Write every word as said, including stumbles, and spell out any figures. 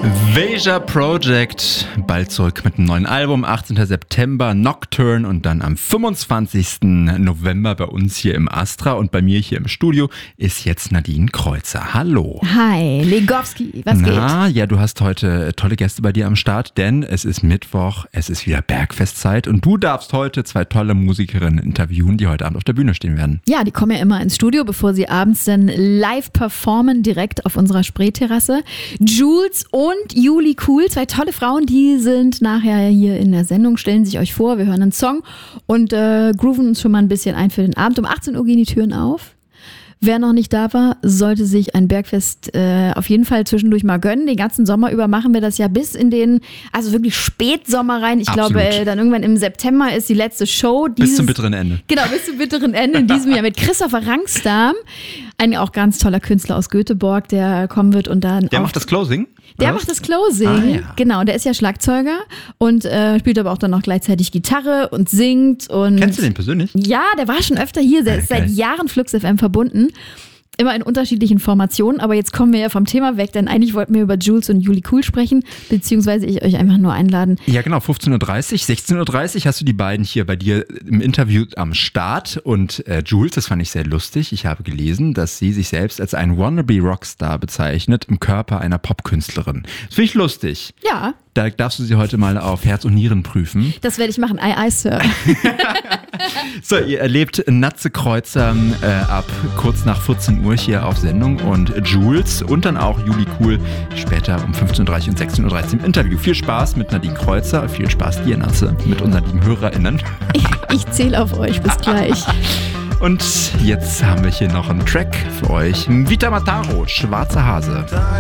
Veja Project, bald zurück mit einem neuen Album, achtzehnten September, Nocturne und dann am fünfundzwanzigsten November bei uns hier im Astra und bei mir hier im Studio ist jetzt Nadine Kreuzer. Hallo. Hi, Legowski, was geht? Na, ja, du hast heute tolle Gäste bei dir am Start, denn es ist Mittwoch, es ist wieder Bergfestzeit und du darfst heute zwei tolle Musikerinnen interviewen, die heute Abend auf der Bühne stehen werden. Ja, die kommen ja immer ins Studio, bevor sie abends dann live performen, direkt auf unserer Spreeterrasse. Jules und Juli Cool, zwei tolle Frauen, die sind nachher hier in der Sendung, stellen sich euch vor, wir hören einen Song und äh, grooven uns schon mal ein bisschen ein für den Abend. Um achtzehn Uhr gehen die Türen auf. Wer noch nicht da war, sollte sich ein Bergfest äh, auf jeden Fall zwischendurch mal gönnen. Den ganzen Sommer über machen wir das ja bis in den, also wirklich Spätsommer rein. Ich Absolut. glaube, äh, dann irgendwann im September ist die letzte Show. Dieses, bis zum bitteren Ende. Genau, bis zum bitteren Ende in diesem Jahr mit Christopher Rangsdam. Ein auch ganz toller Künstler aus Göteborg, der kommen wird und dann Der auch, macht das Closing? Der oder? macht das Closing, Ah, ja. Genau, der ist ja Schlagzeuger und äh, spielt aber auch dann noch gleichzeitig Gitarre und singt. Und Kennst du den persönlich? Ja, der war schon öfter hier, der Ah, ist geil. seit Jahren Flux F M verbunden. Immer in unterschiedlichen Formationen, aber jetzt kommen wir ja vom Thema weg, denn eigentlich wollten wir über Jules und Juli Cool sprechen, beziehungsweise ich euch einfach nur einladen. Ja genau, fünfzehn Uhr dreißig, sechzehn Uhr dreißig hast du die beiden hier bei dir im Interview am Start und äh, Jules, das fand ich sehr lustig, ich habe gelesen, dass sie sich selbst als ein Wannabe-Rockstar bezeichnet im Körper einer Popkünstlerin. Das finde ich lustig. Ja, Da darfst du sie heute mal auf Herz und Nieren prüfen. das werde ich machen, aye aye, Sir. So, ihr erlebt Natze Kreuzer äh, ab kurz nach vierzehn Uhr hier auf Sendung und Jules und dann auch Juli Cool später um fünfzehn Uhr dreißig und sechzehn Uhr dreißig im Interview. Viel Spaß mit Nadine Kreuzer, viel Spaß dir, Natze, mit unseren lieben HörerInnen. Ich, ich zähle auf euch, bis gleich. Und jetzt haben wir hier noch einen Track für euch. Vita Mataro, Schwarzer Hase.